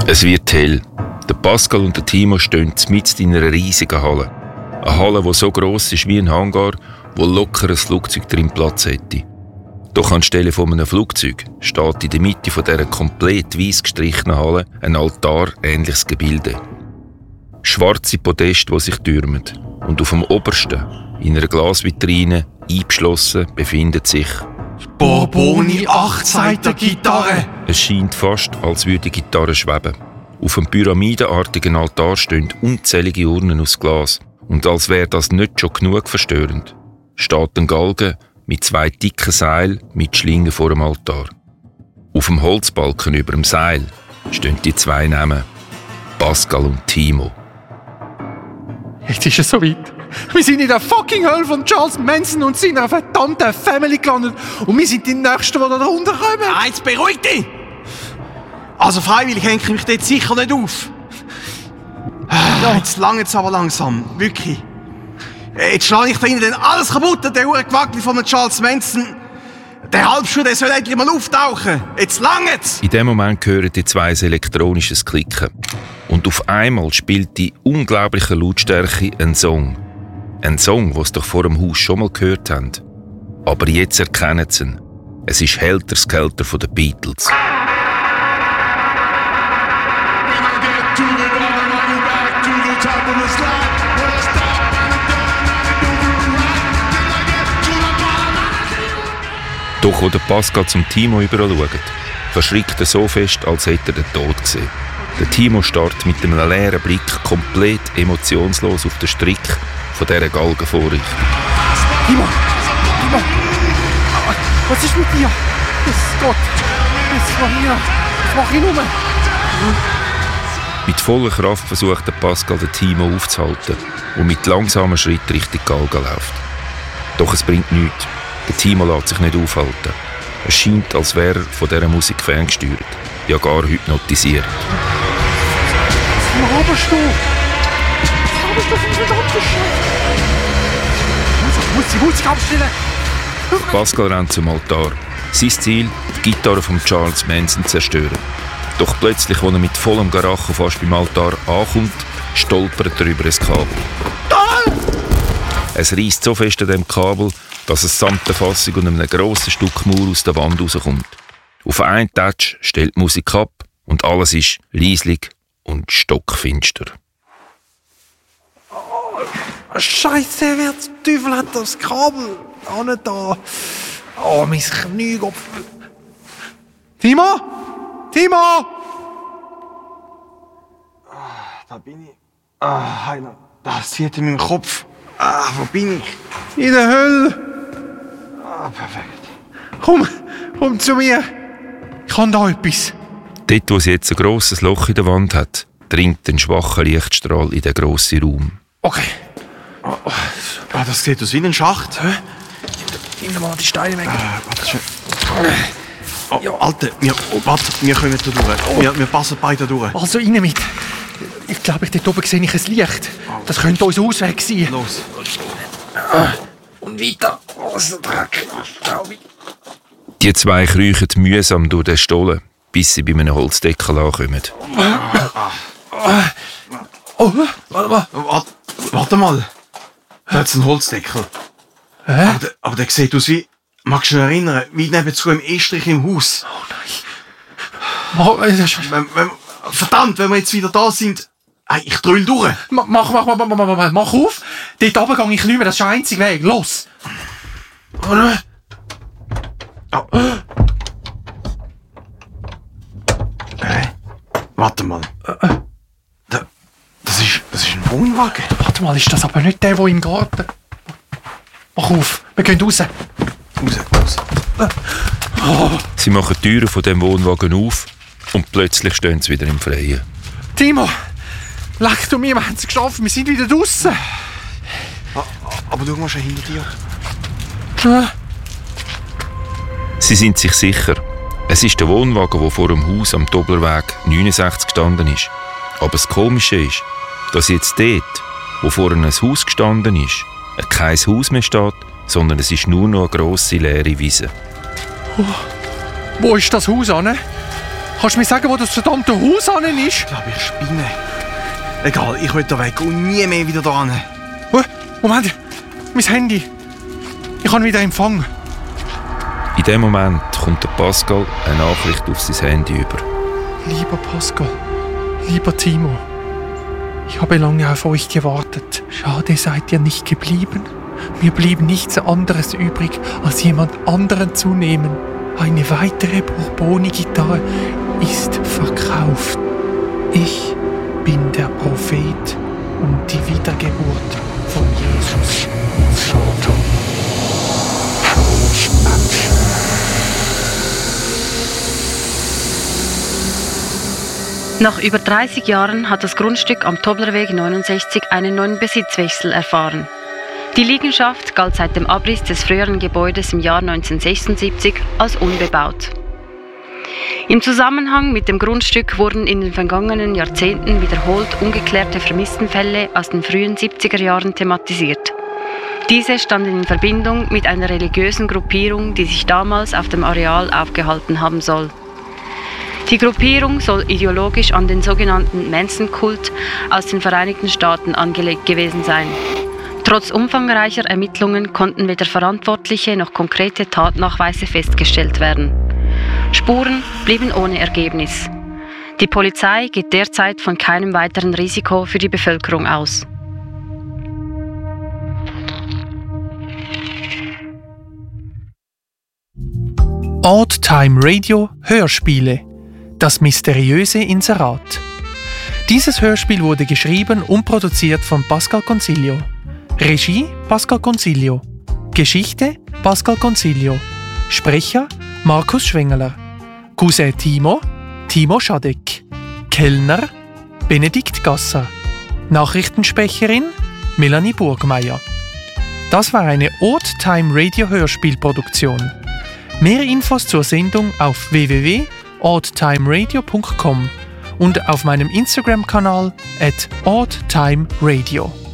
Es wird hell. Der Pascal und der Timo stehen mitten in einer riesigen Halle. Eine Halle, die so gross ist wie ein Hangar, wo locker ein Flugzeug drin Platz hätte. Doch anstelle von einem Flugzeug steht in der Mitte von dieser komplett weiss gestrichenen Halle ein Altar-ähnliches Gebilde. Schwarze Podeste, die sich türmen. Und auf dem obersten, in einer Glasvitrine, eingeschlossen, befindet sich Borboni 8-Seiter-Gitarre. Es scheint fast, als würde die Gitarre schweben. Auf einem pyramidenartigen Altar stehen unzählige Urnen aus Glas. Und als wäre das nicht schon genug verstörend, steht ein Galgen mit 2 dicken Seilen mit Schlingen vor dem Altar. Auf dem Holzbalken über dem Seil stehen die 2 Namen: Pascal und Timo. Jetzt ist es soweit. Wir sind in der fucking Hölle von Charles Manson und seiner verdammten Family gelandet. Und wir sind die Nächsten, die da runterkommen. Jetzt beruhig dich! Also freiwillig hänge ich mich dort sicher nicht auf. Ja. Jetzt langt es aber langsam. Wirklich. Jetzt schlage ich da innen alles kaputt, der Uhrengewackel von Charles Manson. Der Halbschuh, der soll endlich mal auftauchen. Jetzt langt's! In dem Moment hören die 2 ein elektronisches Klicken. Und auf einmal spielt die unglaubliche Lautstärke ein Song. Ein Song, den sie doch vor dem Haus schon mal gehört haben. Aber jetzt erkennen sie ihn. Es ist Helter Skelter von den Beatles. Doch als der Pascal zum Timo überall schaut, verschrickt er so fest, als hätte er den Tod gesehen. Der Timo starrt mit einem leeren Blick komplett emotionslos auf den Strick von dieser Galgenvorrichtung. Timo! Was ist mit dir? Gott! Was mach ich nur? Mit voller Kraft versucht der Pascal den Timo aufzuhalten und mit langsamem Schritt Richtung Galgen läuft. Doch es bringt nichts. Der Timo lässt sich nicht aufhalten. Es scheint, als wäre er von dieser Musik ferngesteuert, ja gar hypnotisiert. Was laberst du? Was laberst du für verdammte Scheiße? Ich muss die Musik abstellen. Pascal rennt zum Altar. Sein Ziel, die Gitarre von Charles Manson zu zerstören. Doch plötzlich, als er mit vollem Garacho fast beim Altar ankommt, stolpert er über ein Kabel. Es reißt so fest an dem Kabel, dass es samt der Fassung und einem grossen Stück Mauer aus der Wand rauskommt. Auf einen Touch stellt die Musik ab und alles ist leislich und stockfinster. Oh, Scheiße, wer zum Teufel hat das Kabel? Da. Oh, mein Knie. Timo? Da bin ich. Heiler. Das zieht in meinem Kopf. Wo bin ich? In der Hölle. Perfekt. Komm zu mir. Ich habe da etwas. Dort, wo sie jetzt ein grosses Loch in der Wand hat, dringt ein schwacher Lichtstrahl in den grossen Raum. Okay. Das sieht aus wie ein Schacht. Nimm mal die Steine weg. Warte schon. Alter, wir kommen da durch. Wir passen beide durch. Also rein mit. Ich glaube, dort oben sehe ich ein Licht. Das könnte unser Ausweg sein. Los. Und weiter. Also Dreck. Die 2 kriechen mühsam durch den Stollen, bis sie bei einem Holzdeckel ankommen. Oh, warte. Warte mal. Da hat es einen Holzdeckel. Aber der sieht aus wie... Magst du dich erinnern? Wie nebenzu im Estrich im Haus. Oh nein. Verdammt, wenn wir jetzt wieder da sind... Ich drüll durch. Mach auf. Dort oben gehe ich nicht mehr. Das ist der einzige Weg. Los. Warte mal. Das ist ein Wohnwagen. Warte mal, ist das aber nicht der im Garten? Mach auf. Wir gehen raus. Raus. Sie machen die Türen von dem Wohnwagen auf und plötzlich stehen sie wieder im Freien. Timo, leck du mir, wir haben es geschafft, wir sind wieder draussen. Aber schau mal schon hinter dir. Sie sind sich sicher. Es ist der Wohnwagen, der vor dem Haus am Doblerweg 69 gestanden ist. Aber das Komische ist, dass jetzt dort, wo vorhin ein Haus gestanden ist, kein Haus mehr steht, sondern es ist nur noch eine grosse leere Wiese. Wo ist das Haus an? Kannst du mir sagen, wo das verdammte Haus an ist? Ich glaube, ich spinne. Egal, ich will da weg und nie mehr wieder da hin. Moment, mein Handy. Ich habe wieder Empfang. In dem Moment kommt der Pascal eine Nachricht auf sein Handy über. Lieber Pascal, lieber Timo, ich habe lange auf euch gewartet. Schade, seid ihr nicht geblieben. Mir blieb nichts anderes übrig, als jemand anderen zu nehmen. Eine weitere Bourboni-Gitarre ist verkauft. Ich bin der Prophet und die Wiedergeburt von Jesus. Nach über 30 Jahren hat das Grundstück am Toblerweg 69 einen neuen Besitzwechsel erfahren. Die Liegenschaft galt seit dem Abriss des früheren Gebäudes im Jahr 1976 als unbebaut. Im Zusammenhang mit dem Grundstück wurden in den vergangenen Jahrzehnten wiederholt ungeklärte Vermisstenfälle aus den frühen 70er Jahren thematisiert. Diese standen in Verbindung mit einer religiösen Gruppierung, die sich damals auf dem Areal aufgehalten haben soll. Die Gruppierung soll ideologisch an den sogenannten Manson-Kult aus den Vereinigten Staaten angelegt gewesen sein. Trotz umfangreicher Ermittlungen konnten weder Verantwortliche noch konkrete Tatnachweise festgestellt werden. Spuren blieben ohne Ergebnis. Die Polizei geht derzeit von keinem weiteren Risiko für die Bevölkerung aus. Odd Time Radio Hörspiele. Das mysteriöse Inserat. Dieses Hörspiel wurde geschrieben und produziert von Pascal Concilio. Regie Pascal Concilio. Geschichte Pascal Concilio. Sprecher Markus Schwengeler. Cousin Timo Timo Schadek. Kellner Benedikt Gasser. Nachrichtensprecherin Melanie Burgmeier. Das war eine Odd Time Radio Hörspielproduktion. Mehr Infos zur Sendung auf www.oddtimeradio.com und auf meinem Instagram-Kanal @oddtimeradio.